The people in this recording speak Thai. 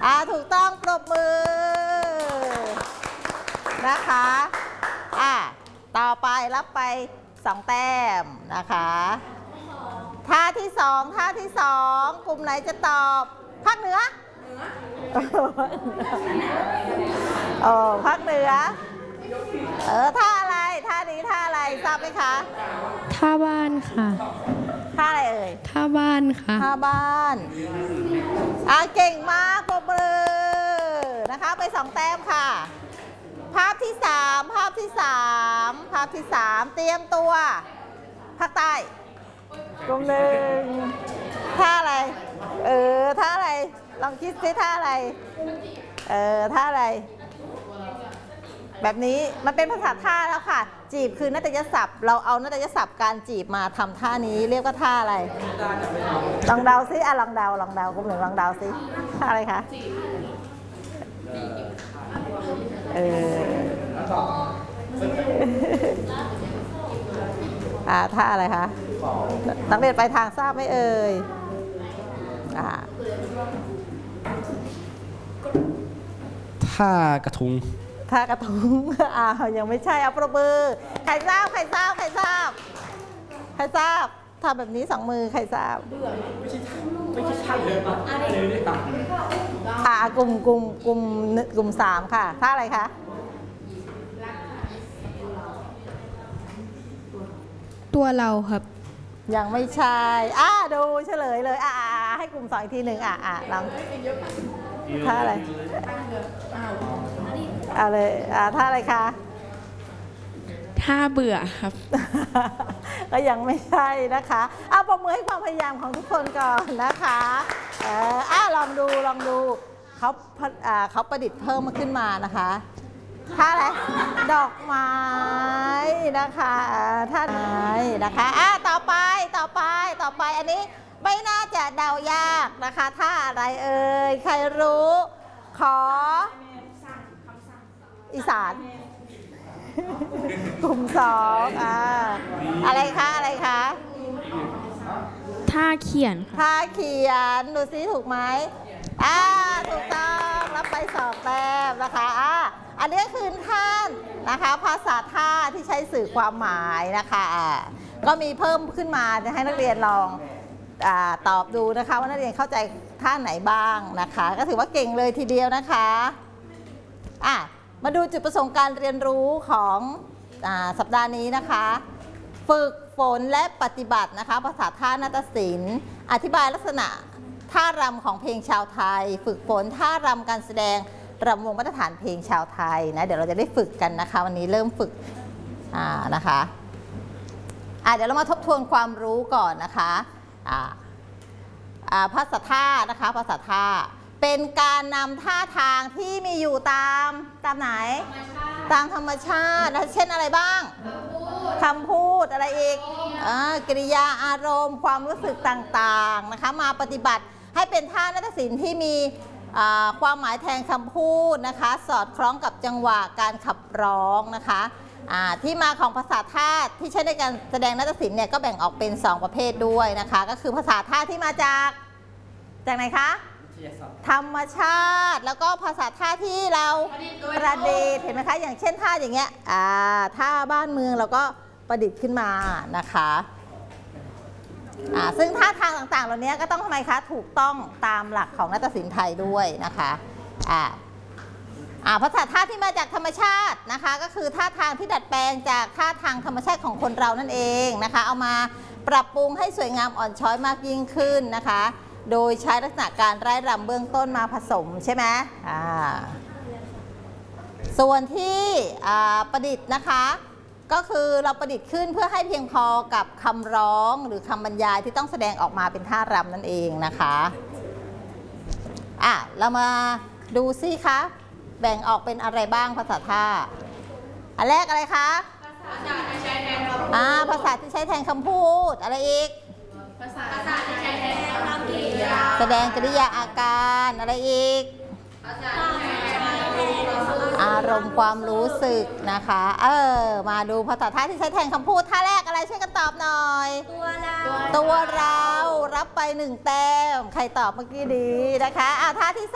ถูกต้องปรบมือนะคะต่อไปรับไป2 แต้มนะคะท่าที่2กลุ่มไหนจะตอบภาคเหนือภาคเหนือท่าอะไรท่านี้ท่าอะไรทราบไหมคะท่าบ้านค่ะท่าอะไรเอ่ยท่าบ้านค่ะท่าบ้านเก่งมากปรบมือนะคะไป2 แต้มค่ะภาพที่3เตรียมตัวภาคใต้กลุ่ม1ท่าอะไรท่าอะไรลองคิดสิท่าอะไรท่าอะไรแบบนี้มันเป็นภาษาท่าแล้วค่ะจีบคือนัตยศัพท์เราเอานัตยศัพท์การจีบมาทำท่านี้เรียกว่าท่าอะไรลองเดาสิลองเดากลุ่ม 1ลองเดาสิท่าอะไรคะท่าอะไรคะนักเรียนไปทางทราบไหมเอ่ยท่ากระทุงยังไม่ใช่เอาประมือใครทราบทำแบบนี้2 มือใครทราบไม่ใช่ท่าเลยกลุ่ม 3ค่ะท่าอะไรคะตัวเราครับยังไม่ใช่ดูเฉลยเลยให้กลุ่ม2อีกทีหนึ่งลองท่าอะไรเลยท่าอะไรคะท่าเบื่อครับก็ยังไม่ใช่นะคะปรบมือให้ความพยายามของทุกคนก่อนนะคะลองดูเขาประดิษฐ์เพิ่มมาขึ้นมานะคะท่าอะไรดอกไม้นะคะท่าไม้นะคะต่อไปอันนี้ไม่น่าจะเดายากนะคะท่าอะไรเอ่ยใครรู้ขออีสานกลุ่ม2อะไรคะท่าเขียนดูซิถูกไหมถูกต้องรับไป2 แต้มนะคะอันนี้คือท่านะคะภาษาท่าที่ใช้สื่อความหมายนะคะก็มีเพิ่มขึ้นมาจะให้นักเรียนลองตอบดูนะคะว่านักเรียนเข้าใจท่าไหนบ้างนะคะก็ถือว่าเก่งเลยทีเดียวนะคะมาดูจุดประสงค์การเรียนรู้ของสัปดาห์นี้นะคะฝึกฝนและปฏิบัตินะคะภาษาท่านาฏศิลป์อธิบายลักษณะท่ารำของเพลงชาวไทยฝึกฝนท่ารำการแสดงรำวงมาตรฐานเพลงชาวไทยนะเดี๋ยวเราจะได้ฝึกกันนะคะวันนี้เริ่มฝึกนะคะเดี๋ยวเรามาทบทวนความรู้ก่อนนะคะภาษาท่านะคะภาษาท่าเป็นการนำท่าทางที่มีอยู่ตามไหนตามธรรมชาติเช่นอะไรบ้างคำพูดอะไรอีกกริยาอารมณ์ความรู้สึกต่างๆนะคะมาปฏิบัติให้เป็นท่านาฏศิลป์ที่มีความหมายแทนคำพูดนะคะสอดคล้องกับจังหวะการขับร้องนะคะที่มาของภาษาท่าที่ใช้ในการแสดงนาฏศิลป์เนี่ยก็แบ่งออกเป็น2 ประเภทด้วยนะคะก็คือภาษาท่าที่มาจากไหนคะธรรมชาติแล้วก็ภาษาท่าที่เราประดิษฐ์เห็นไหมคะอย่างเช่นท่าอย่างเงี้ยท่าบ้านเมืองเราก็ประดิษฐ์ขึ้นมานะคะซึ่งท่าทางต่างๆเหล่านี้ก็ต้องทำไมคะถูกต้องตามหลักของนาฏศิลป์ไทยด้วยนะคะภาษาท่าที่มาจากธรรมชาตินะคะก็คือท่าทางที่ดัดแปลงจากท่าทางธรรมชาติของคนเรานั่นเองนะคะเอามาปรับปรุงให้สวยงามอ่อนช้อยมากยิ่งขึ้นนะคะโดยใช้ลักษณะการไร้รำเบื้องต้นมาผสมใช่ไหมส่วนที่ประดิษฐ์นะคะก็คือเราประดิษฐ์ขึ้นเพื่อให้เพียงพอกับคำร้องหรือคำบรรยายที่ต้องแสดงออกมาเป็นท่ารำนั่นเองนะคะเรามาดูซิคะแบ่งออกเป็นอะไรบ้างภาษาท่าอันแรกอะไรคะภาษาที่ใช้แทนคำพูดอะไรอีกภาษาที่ใช้แทนคำกริยาแสดงกริยาอาการอะไรอีกอารมณ์ความรู้สึกนะคะมาดูภาษาท่าที่ใช้แทนคำพูดท่าแรกอะไรช่วยกันตอบหน่อยตัวเรารับไป1 แต้มใครตอบเมื่อกี้ดีนะคะท่าที่